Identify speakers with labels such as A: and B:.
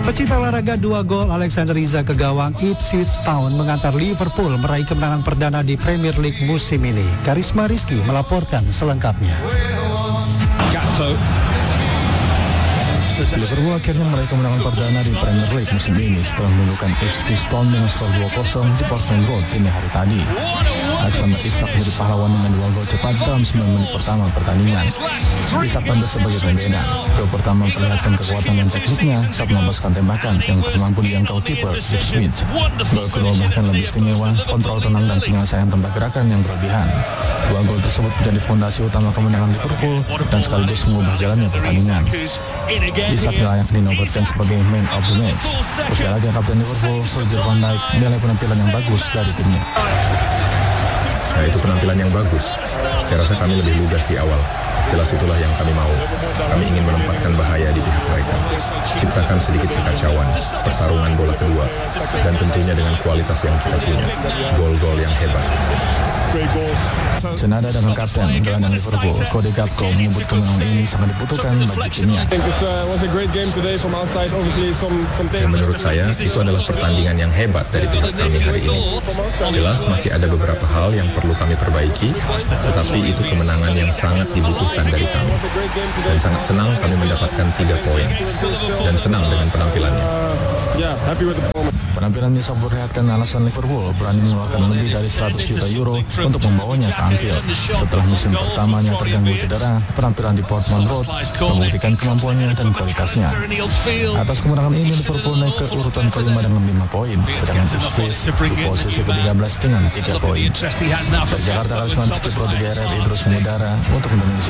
A: Pecinta olahraga 2 gol Alexander Isak ke gawang Ipswich Town mengantar Liverpool meraih kemenangan perdana di Premier League musim ini. Karisma Rizky melaporkan selengkapnya.
B: Liverpool akhirnya meraih kemenangan perdana di Premier League musim ini setelah menundukkan Ipswich Town dengan skor 2-0 di Portman Road dini hari tadi. Alexander Isak menjadi pahlawan dengan 2 gol cepat dalam 9 menit pertama pertandingan. Isak tampil sebagai pembeda. Gol pertama memperlihatkan kekuatan dan tekniknya saat melepaskan tembakan yang mampu dijangkau kiper Ipswich. Gol kedua bahkan lebih istimewa, kontrol tenang dan penyelesaian tanpa gerakan yang berlebihan. 2 gol tersebut menjadi fondasi utama kemenangan Liverpool dan sekaligus mengubah jalannya pertandingan. Isak layak dinobatkan sebagai man of the match. Usia lagi kapten Liverpool, Virgil van Dijk, menilai penampilan yang bagus dari timnya.
C: Nah, itu penampilan yang bagus. Saya rasa kami lebih lugas di awal. Jelas itulah yang kami mau. Kami ingin menempatkan bahaya di pihak mereka. Ciptakan sedikit kekacauan, pertarungan bola kedua, dan tentunya dengan kualitas yang kita punya. Gol-gol yang hebat.
B: Senada dengan kapten gelandang Liverpool, Cody Gakpo menyebut kemenangan ini sangat dibutuhkan bagi timnya.
C: Dan menurut saya, itu adalah pertandingan yang hebat dari pihak kami hari ini. Jelas masih ada beberapa hal yang perlu kami perbaiki, tetapi itu kemenangan yang sangat dibutuhkan dari kami. Dan sangat senang kami mendapatkan 3 poin. Dan senang dengan penampilannya.
B: Penampilan Isak memperlihatkan alasan Liverpool berani mengeluarkan lebih dari 100 juta euro untuk membawanya ke Anfield. Setelah musim pertamanya terganggu cedera, penampilan di Portman Road membuktikan kemampuannya dan kualitasnya. Atas kemenangan ini, Liverpool naik ke urutan kelima dengan 5 poin, sedangkan Ipswich di posisi ke-13 dengan 3 poin. Dari Jakarta, Karisma Rizky Idrus mengudara untuk Indonesia.